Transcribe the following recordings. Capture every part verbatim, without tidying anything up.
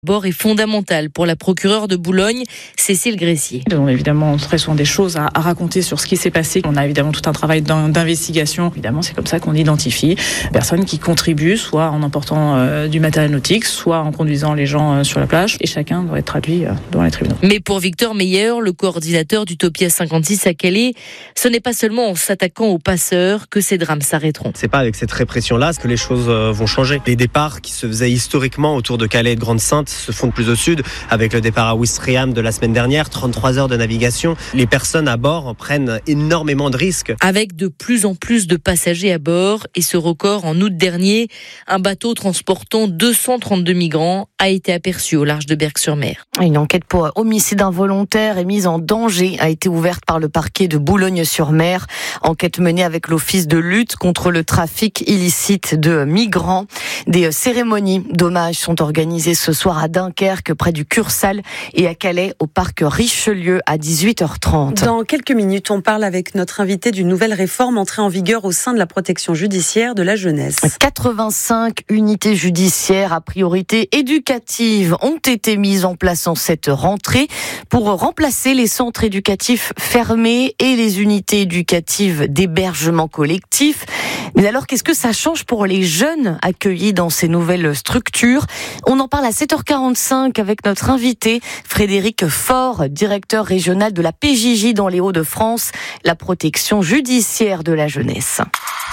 Bord est fondamental pour la procureure de Boulogne, Cécile Gressier. Nous avons évidemment très souvent des choses à, à raconter sur ce qui s'est passé. On a évidemment tout un travail d'investigation. Évidemment, c'est comme ça qu'on identifie personnes qui contribuent, soit en emportant euh, du matériel nautique, soit en conduisant les gens euh, sur la plage. Et chacun doit être traduit euh, devant les tribunaux. Mais pour Victor Meyer, le coordinateur d'Utopia cinquante-six à Calais, ce n'est pas seulement en s'attaquant aux passeurs que ces drames s'arrêteront. C'est pas avec cette répression-là que les choses euh, vont changer. Les départs qui se faisaient historiquement autour de Calais et de Grande-Synthe se font de plus au sud, avec le départ à Ouistreham de la semaine dernière, trente-trois heures de navigation. Les personnes à bord prennent énormément de risques. Avec de plus en plus de passagers à bord, et ce record en août dernier, un bateau transportant deux cent trente-deux migrants a été aperçu au large de Berck-sur-Mer. Une enquête pour homicide involontaire et mise en danger a été ouverte par le parquet de Boulogne-sur-Mer. Enquête menée avec l'Office de lutte contre le trafic illicite de migrants. Des cérémonies d'hommage sont organisées ce soir à Dunkerque, près du Cursal, et à Calais, au parc Richelieu, à dix-huit heures trente. Dans quelques minutes, on parle avec notre invité d'une nouvelle réforme entrée en vigueur au sein de la protection judiciaire de la jeunesse. quatre-vingt-cinq unités judiciaires à priorité éducative ont été mises en place en cette rentrée pour remplacer les centres éducatifs fermés et les unités éducatives d'hébergement collectif. Mais alors, qu'est-ce que ça change pour les jeunes accueillis dans ces nouvelles structures ? On en parle à sept heures quarante-cinq avec notre invité, Frédéric Faure, directeur régional de la P J J dans les Hauts-de-France, la protection judiciaire de la jeunesse.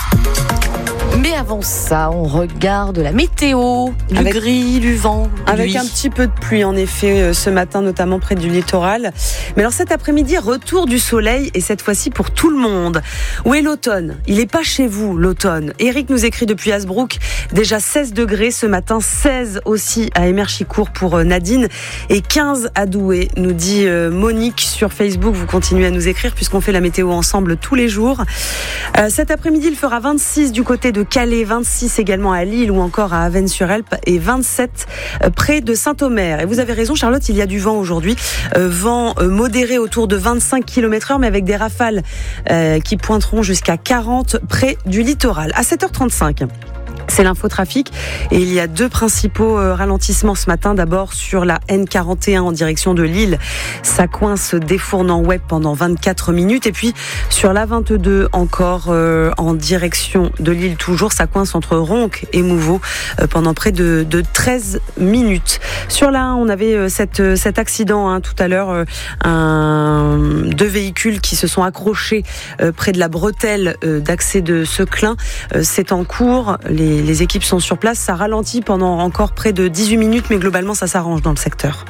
Mais avant ça, on regarde la météo, du avec, gris, du vent. Avec un petit peu de pluie, en effet, ce matin, notamment près du littoral. Mais alors cet après-midi, retour du soleil, et cette fois-ci pour tout le monde. Où est l'automne ? Il n'est pas chez vous, l'automne. Eric nous écrit depuis Hasbrook, déjà seize degrés ce matin, seize aussi à Émerchicourt pour Nadine, et quinze à Douai, nous dit Monique sur Facebook. Vous continuez à nous écrire puisqu'on fait la météo ensemble tous les jours. Euh, cet après-midi, il fera vingt-six du côté de Calais, vingt-six également à Lille ou encore à Avesnes-sur-Helpe et vingt-sept près de Saint-Omer. Et vous avez raison Charlotte, il y a du vent aujourd'hui, euh, vent euh, modéré autour de vingt-cinq kilomètres heure mais avec des rafales euh, qui pointeront jusqu'à quarante près du littoral. À sept heures trente-cinq. C'est l'infotrafic et il y a deux principaux ralentissements ce matin. D'abord sur la N quarante et un en direction de Lille. Ça coince des Fournans Web pendant vingt-quatre minutes. Et puis sur la vingt-deux encore euh, en direction de Lille toujours. Ça coince entre Ronques et Mouveau euh, pendant près de, de treize minutes. Sur la un, on avait cette, cet accident hein, tout à l'heure. Euh, un, deux véhicules qui se sont accrochés euh, près de la bretelle euh, d'accès de Seclin. Euh, c'est en cours. Les Les équipes sont sur place, ça ralentit pendant encore près de dix-huit minutes, mais globalement ça s'arrange dans le secteur.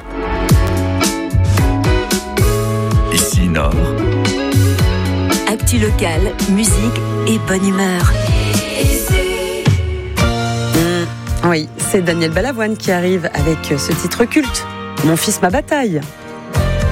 Ici Nord. Actu local, musique et bonne humeur. Mmh, oui, c'est Daniel Balavoine qui arrive avec ce titre culte, Mon fils, ma bataille.